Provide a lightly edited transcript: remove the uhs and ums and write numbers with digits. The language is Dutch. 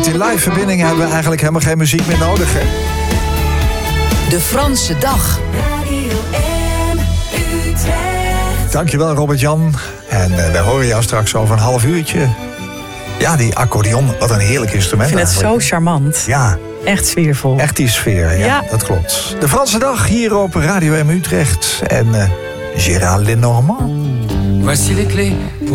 met die live verbinding hebben we eigenlijk helemaal geen muziek meer nodig, hè? De Franse Dag. Radio 1 Utrecht. Dankjewel, Robert-Jan. En wij horen jou straks over een half uurtje. Ja, die accordeon, wat een heerlijk instrument. Ik vind het eigenlijk. zo charmant. Ja, Echt sfeervol. echt die sfeer, ja, dat klopt. De Franse Dag hier op Radio M Utrecht. En Gérald Lenormand. Voici les clés